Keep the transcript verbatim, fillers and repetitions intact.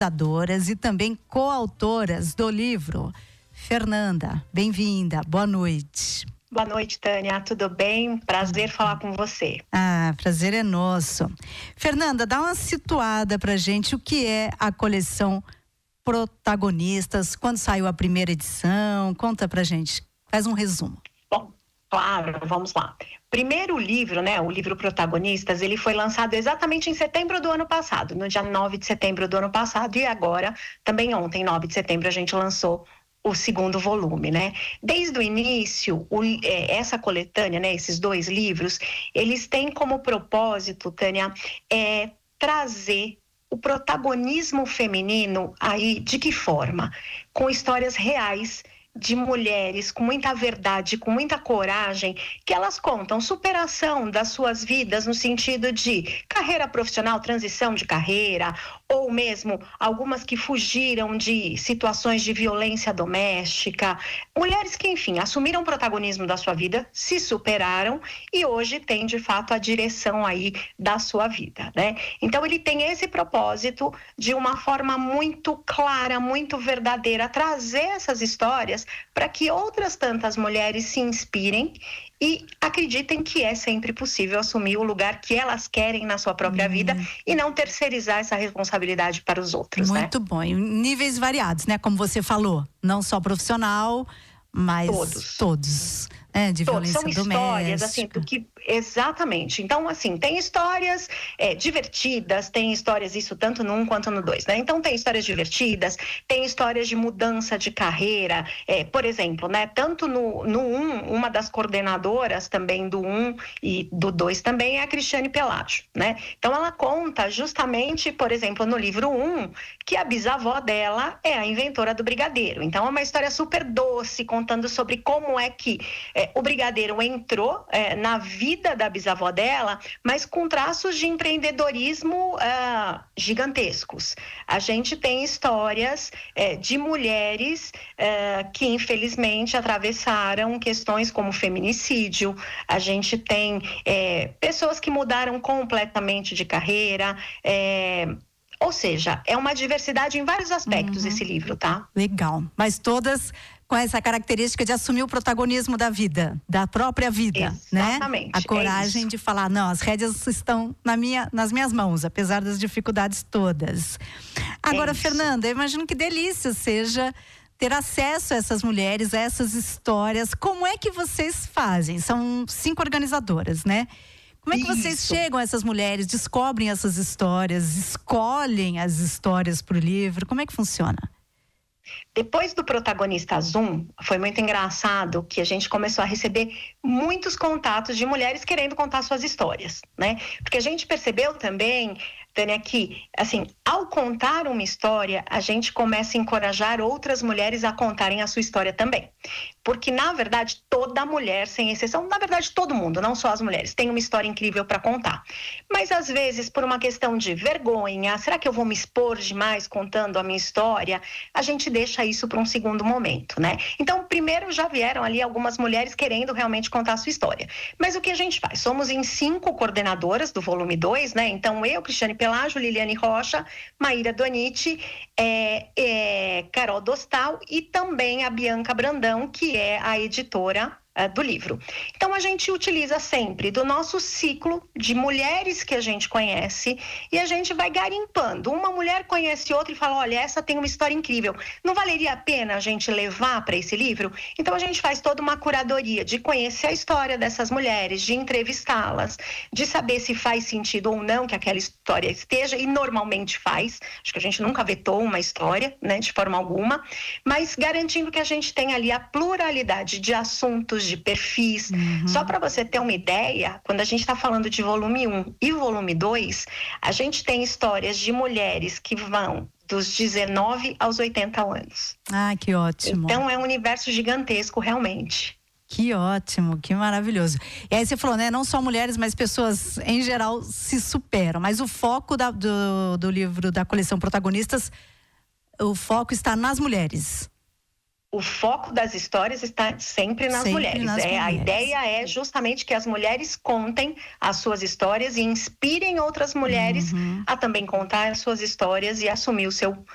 Fundadoras e também coautoras do livro. Fernanda, bem-vinda, boa noite. Boa noite, Tânia, tudo bem? Prazer falar com você. Ah, prazer é nosso. Fernanda, dá uma situada pra gente o que é a coleção Protagonistas, quando saiu a primeira edição, conta pra gente, faz um resumo. Bom, claro, vamos lá. Primeiro livro, né, o livro Protagonistas, ele foi lançado exatamente em setembro do ano passado, no dia nove de setembro do ano passado, e agora, também ontem, nove de setembro, a gente lançou o segundo volume, né? Desde o início, o, é, essa coletânea, né, esses dois livros, eles têm como propósito, Tânia, é, trazer o protagonismo feminino aí, de que forma? Com histórias reais de mulheres com muita verdade, com muita coragem, que elas contam superação das suas vidas no sentido de carreira profissional, transição de carreira, ou mesmo algumas que fugiram de situações de violência doméstica, mulheres que, enfim, assumiram o protagonismo da sua vida, se superaram e hoje têm, de fato, a direção aí da sua vida, né? Então, ele tem esse propósito de uma forma muito clara, muito verdadeira, trazer essas histórias para que outras tantas mulheres se inspirem e acreditem que é sempre possível assumir o lugar que elas querem na sua própria hum. vida e não terceirizar essa responsabilidade para os outros, Muito né? bom, em níveis variados, né? Como você falou, não só profissional, mas todos, todos né? De todos. violência São doméstica. Histórias, assim, do que exatamente. Então, assim, tem histórias é, divertidas, tem histórias, isso tanto no um quanto no dois, né? Então, tem histórias divertidas, tem histórias de mudança de carreira, é, por exemplo, né? Tanto no, no um, uma das coordenadoras também do um e do dois também é a Cristiane Pelágio, né? Então, ela conta justamente, por exemplo, no livro um, que a bisavó dela é a inventora do brigadeiro. Então, é uma história super doce, contando sobre como é que é, o brigadeiro entrou é, na vida da bisavó dela, mas com traços de empreendedorismo uh, gigantescos. A gente tem histórias uh, de mulheres uh, que infelizmente atravessaram questões como feminicídio. A gente tem uh, pessoas que mudaram completamente de carreira. Uh, ou seja, é uma diversidade em vários aspectos, uhum. esse livro, tá? Legal. Mas todas com essa característica de assumir o protagonismo da vida, da própria vida, Exatamente, né? A coragem é de falar, não, as rédeas estão na minha, nas minhas mãos, apesar das dificuldades todas. Agora, é Fernanda, eu imagino que delícia seja ter acesso a essas mulheres, a essas histórias. Como é que vocês fazem? São cinco organizadoras, né? Como é que vocês Isso. chegam a essas mulheres, descobrem essas histórias, escolhem as histórias para o livro? Como é que funciona? Depois do Protagonistas um, foi muito engraçado que a gente começou a receber muitos contatos de mulheres querendo contar suas histórias, né? Porque a gente percebeu também, Tânia, que, assim, ao contar uma história, a gente começa a encorajar outras mulheres a contarem a sua história também. Porque, na verdade, toda mulher, sem exceção, na verdade, todo mundo, não só as mulheres, tem uma história incrível para contar. Mas, às vezes, por uma questão de vergonha, será que eu vou me expor demais contando a minha história? A gente deixa isso para um segundo momento, né? Então, primeiro já vieram ali algumas mulheres querendo realmente contar a sua história. Mas o que a gente faz? Somos em cinco coordenadoras do volume dois, né? Então, eu, Cristiane Pelágio, Liliane Rocha, Maíra Doniti, é, é, Carol Dostal e também a Bianca Brandão, que é a editora uh, do livro. Então, a gente utiliza sempre do nosso ciclo de mulheres que a gente conhece e a gente vai garimpando. Uma mulher conhece outra e fala, olha, essa tem uma história incrível. Não valeria a pena a gente levar para esse livro? Então, a gente faz toda uma curadoria de conhecer a história dessas mulheres, de entrevistá-las, de saber se faz sentido ou não que aquela história esteja, e normalmente faz. Acho que a gente nunca vetou uma história, né, de forma alguma, mas garantindo que a gente tem ali a pluralidade de assuntos, de perfis. Uhum. Só para você ter uma ideia, quando a gente está falando de volume um e volume dois, a gente tem histórias de mulheres que vão dos dezenove aos oitenta anos. Ah, que ótimo. Então é um universo gigantesco, realmente. Que ótimo, que maravilhoso. E aí você falou, né, não só mulheres, mas pessoas em geral se superam. Mas o foco da, do, do livro da coleção Protagonistas, o foco está nas mulheres. O foco das histórias está sempre nas sempre mulheres. Nas é, mulheres. A ideia é justamente que as mulheres contem as suas histórias e inspirem outras mulheres uhum. a também contar as suas histórias e assumir o seu